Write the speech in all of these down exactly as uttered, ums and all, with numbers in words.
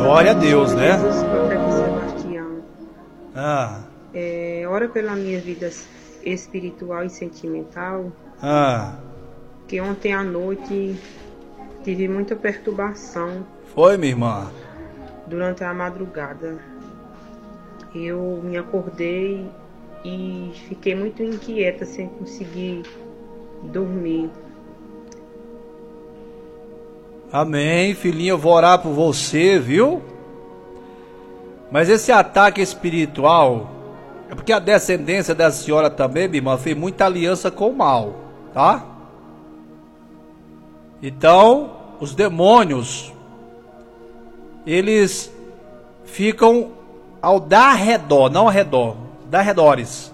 Glória a Deus, né? Jesus, profeta Sebastião. Ah. É, ora pela minha vida espiritual e sentimental. Ah. Que ontem à noite tive muita perturbação. Foi, minha irmã? Durante a madrugada. Eu me acordei e fiquei muito inquieta, sem conseguir dormir. Amém, filhinha, eu vou orar por você, viu? Mas esse ataque espiritual é porque a descendência da senhora também, minha irmã, fez muita aliança com o mal, tá? Então, os demônios, eles ficam ao dar redor, não ao redor, dar redores.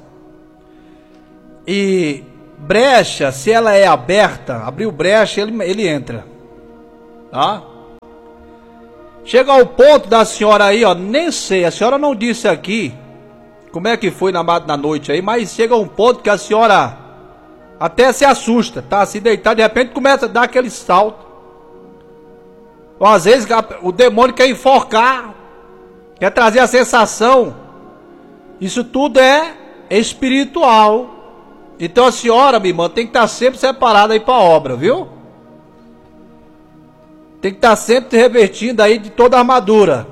E brecha, se ela é aberta, abriu brecha, ele, ele entra. Tá? Chega ao ponto da senhora aí, ó, nem sei, a senhora não disse aqui como é que foi na, na noite aí, mas chega um ponto que a senhora até se assusta, tá? Se deitar, de repente começa a dar aquele salto. Ou às vezes o demônio quer enforcar, quer trazer a sensação. Isso tudo é espiritual. Então a senhora, minha irmã, tem que estar sempre separada aí para a obra, viu? Tem que estar sempre revestindo aí de toda a armadura.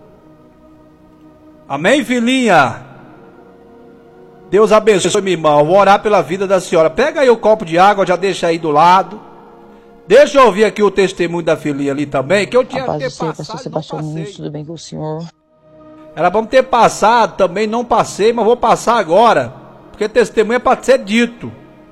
Amém, filhinha? Deus abençoe, minha irmã. Eu vou orar pela vida da senhora. Pega aí o copo de água, já deixa aí do lado. Deixa eu ouvir aqui o testemunho da filhinha ali também, que eu tinha que ter passado, pastor Sebastião, tudo bem com o senhor? Era bom ter passado, também não passei, mas vou passar agora. Porque testemunho é para ser dito.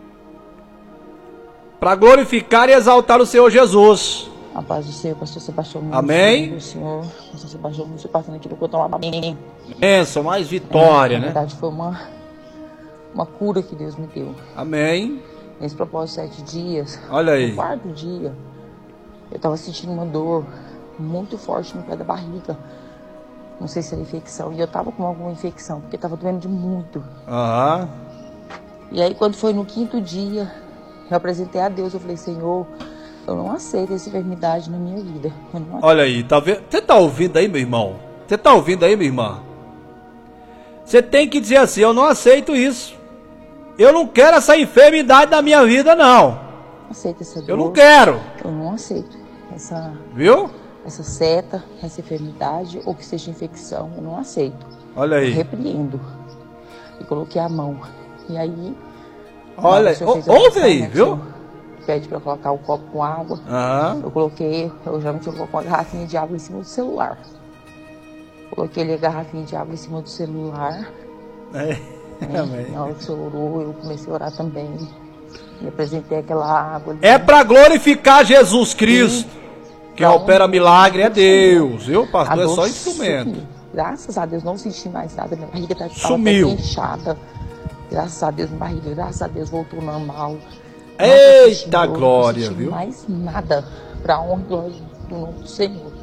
Para glorificar e exaltar o Senhor Jesus. A paz do Senhor, pastor Sebastião. Amém. O Senhor, pastor Sebastião, não se passando aqui do cotão. Amém. Bênção, mais vitória, é, na né? Na verdade, foi uma, uma cura que Deus me deu. Amém. Nesse propósito de sete dias. Olha aí. No quarto dia, eu estava sentindo uma dor muito forte no pé da barriga. Não sei se era infecção. E eu estava com alguma infecção, porque estava doendo de muito. Aham. E aí, quando foi no quinto dia, eu apresentei a Deus. Eu falei, Senhor, eu não aceito essa enfermidade na minha vida. Eu não aceito. Olha aí, tá vendo? Você tá ouvindo aí, meu irmão? Você tá ouvindo aí, minha irmã? Você tem que dizer assim, eu não aceito isso. Eu não quero essa enfermidade na minha vida, não. Aceito essa dor. Eu não quero. Eu não aceito essa... Viu? Essa seta, essa enfermidade, ou que seja infecção, eu não aceito. Olha aí. Eu repreendo. E coloquei a mão. E aí... Olha, ouve aí, viu? Pede para colocar o copo com água. Aham. Eu coloquei, eu geralmente eu coloco uma garrafinha de água em cima do celular. Coloquei ali a garrafinha de água em cima do celular. É. Né? Amém. Na hora que o senhor orou, eu comecei a orar também. E apresentei aquela água ali. É para glorificar Jesus Cristo. Sim. Quem então, opera milagre é Deus. Eu, pastor, é só instrumento. Sumiu. Graças a Deus, não senti mais nada. Minha barriga tá sumiu. Inchada. Graças a Deus, minha barriga, graças a Deus, voltou normal. Eita glória, não viu? Mais nada para a honra e glória do nome do Senhor.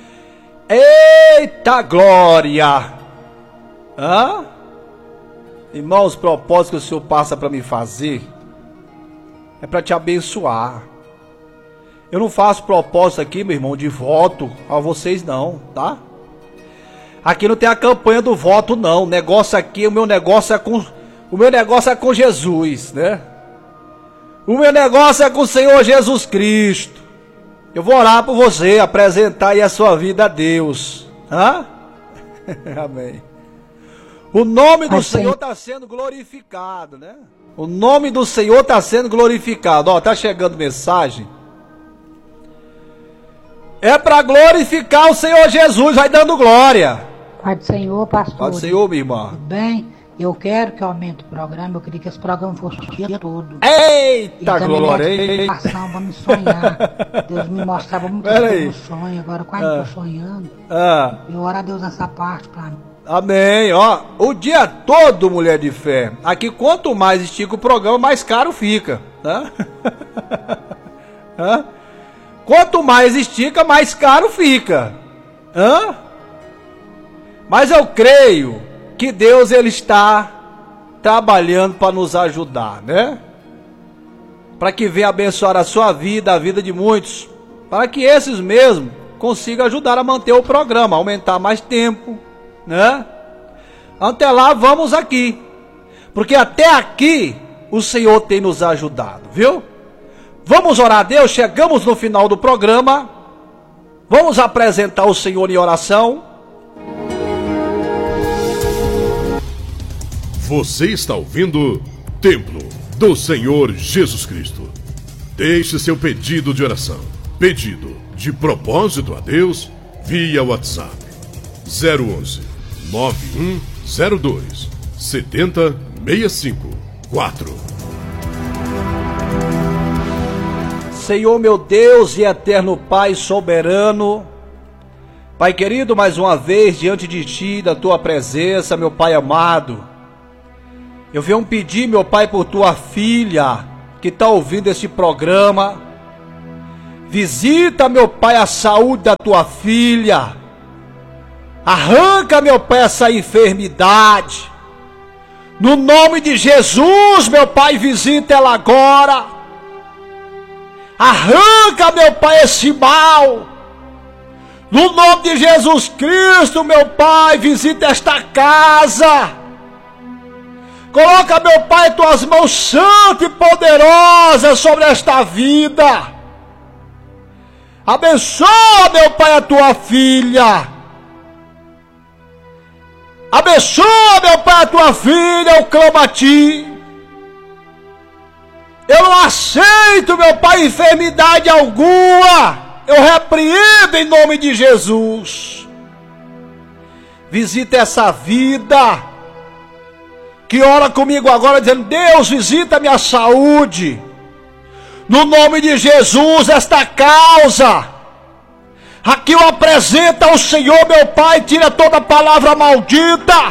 Eita glória! Hã? Irmão, os propósitos que o Senhor passa para me fazer é para te abençoar. Eu não faço propósito aqui, meu irmão, de voto a vocês não, tá? Aqui não tem a campanha do voto não. O negócio aqui, o meu negócio é com o meu negócio é com Jesus, né? O meu negócio é com o Senhor Jesus Cristo. Eu vou orar por você, apresentar aí a sua vida a Deus. Hã? Amém. O nome do Senhor está sendo glorificado, né? O nome do Senhor está sendo glorificado. Ó, tá chegando mensagem. É para glorificar o Senhor Jesus, vai dando glória. Pai do Senhor, pastor. Pai do Senhor, minha irmã. Tudo bem? Eu quero que aumente o programa, eu queria que esse programa fosse o dia todo. Eita, glória! Para me sonhar. Deus me mostrava muito no sonho, agora quase ah. estou sonhando. Ah. Eu oro a Deus nessa parte para mim. Amém, ó. O dia todo, mulher de fé. Aqui, quanto mais estica o programa, mais caro fica. Tá? Hã? Quanto mais estica, mais caro fica. Hã? Mas eu creio que Deus ele está trabalhando para nos ajudar, né? Para que venha abençoar a sua vida, a vida de muitos. Para que esses mesmos consiga ajudar a manter o programa, aumentar mais tempo, né? Até lá, vamos aqui, porque até aqui o Senhor tem nos ajudado, viu? Vamos orar a Deus, chegamos no final do programa, vamos apresentar o Senhor em oração. Você está ouvindo Templo do Senhor Jesus Cristo. Deixe seu pedido de oração, pedido de propósito a Deus, via WhatsApp zero onze, nove um zero dois, sete zero seis cinco quatro. Senhor meu Deus e eterno Pai soberano, Pai querido, mais uma vez diante de Ti, da Tua presença, meu Pai amado, eu venho pedir, meu Pai, por Tua filha que está ouvindo esse programa. Visita, meu Pai, a saúde da Tua filha. Arranca, meu Pai, essa enfermidade. No nome de Jesus, meu Pai, visita ela agora. Arranca, meu Pai, esse mal. No nome de Jesus Cristo, meu Pai, visita esta casa. Coloca, meu Pai, Tuas mãos santas e poderosas sobre esta vida. Abençoa, meu Pai, a Tua filha. Abençoa, meu Pai, a Tua filha, eu clamo a Ti. Eu não aceito, meu Pai, enfermidade alguma. Eu repreendo em nome de Jesus. Visita essa vida que ora comigo agora dizendo: Deus, visita a minha saúde. No nome de Jesus, esta causa aqui eu apresento ao Senhor, meu Pai. Tira toda palavra maldita,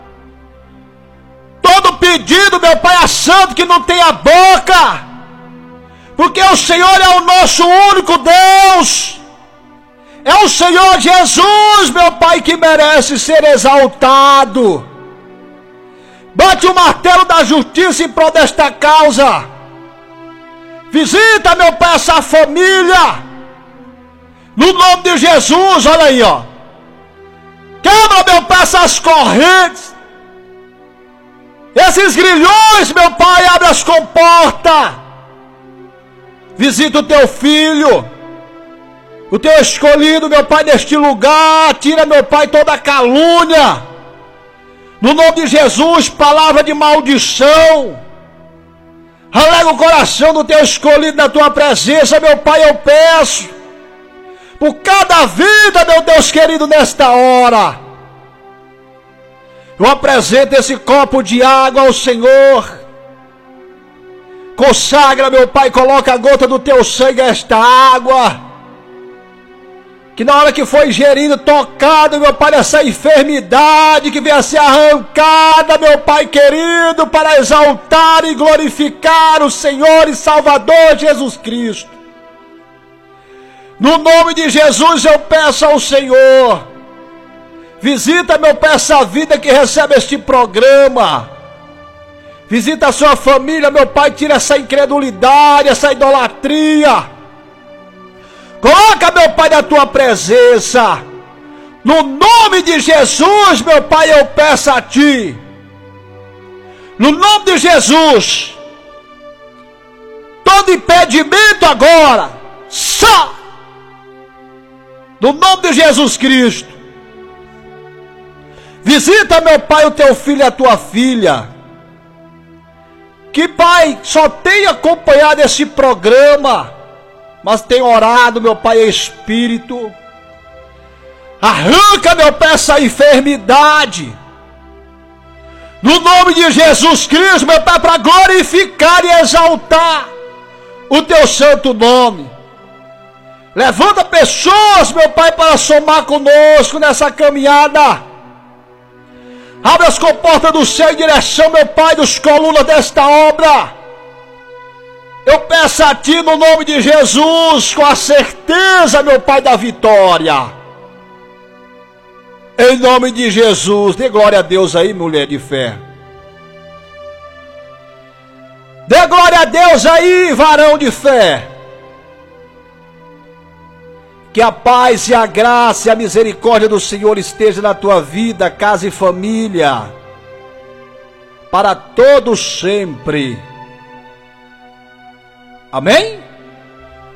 todo pedido, meu Pai, a santo que não tem a boca, porque o Senhor é o nosso único Deus. É o Senhor Jesus, meu Pai, que merece ser exaltado. Bate o martelo da justiça em prol desta causa. Visita, meu Pai, essa família. No nome de Jesus, olha aí, ó. Quebra, meu Pai, essas correntes. Esses grilhões, meu Pai, abre as comportas. Visita o Teu filho, o Teu escolhido, meu Pai, neste lugar. Tira, meu Pai, toda a calúnia. No nome de Jesus, palavra de maldição. Alega o coração do Teu escolhido na Tua presença, meu Pai, eu peço. Por cada vida, meu Deus querido, nesta hora. Eu apresento esse copo de água ao Senhor. Consagra, meu Pai, coloca a gota do Teu sangue a esta água. Que na hora que foi ingerido, tocado, meu Pai, essa enfermidade que venha ser arrancada, meu Pai querido, para exaltar e glorificar o Senhor e Salvador Jesus Cristo. No nome de Jesus eu peço ao Senhor, visita, meu Pai, essa vida que recebe este programa. Visita a sua família, meu Pai, tira essa incredulidade, essa idolatria. Coloca, meu Pai, na Tua presença. No nome de Jesus, meu Pai, eu peço a Ti. No nome de Jesus, todo impedimento agora, sai. No nome de Jesus Cristo. Visita, meu Pai, o Teu filho e a Tua filha. Que, Pai, só tem acompanhado esse programa, mas tem orado, meu Pai, em espírito. Arranca, meu Pai, essa enfermidade. No nome de Jesus Cristo, meu Pai, para glorificar e exaltar o Teu santo nome. Levanta pessoas, meu Pai, para somar conosco nessa caminhada. Abre as comportas do céu em direção, meu Pai, dos colunas desta obra. Eu peço a Ti no nome de Jesus, com a certeza, meu Pai, da vitória. Em nome de Jesus, dê glória a Deus aí, mulher de fé. Dê glória a Deus aí, varão de fé. Que a paz e a graça e a misericórdia do Senhor esteja na tua vida, casa e família, para todos sempre. Amém?